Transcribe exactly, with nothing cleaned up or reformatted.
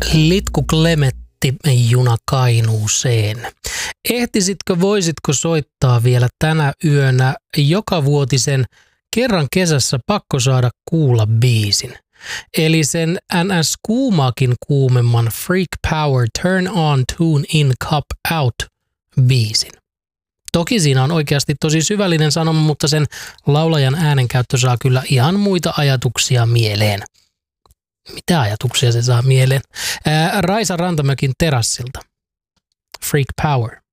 Litku Klemetti juna Kainuuseen. Ehtisitkö, voisitko soittaa vielä tänä yönä jokavuotisen kerran kesässä pakko saada kuulla biisin? Eli sen N S kuumaakin kuumemman Freak Power Turn On Tune In Cup Out biisin. Toki siinä on oikeasti tosi syvällinen sanoma, mutta sen laulajan äänenkäyttö saa kyllä ihan muita ajatuksia mieleen. Mitä ajatuksia se saa mieleen? Ää, Raisa Rantamäkin terassilta. Freak Power.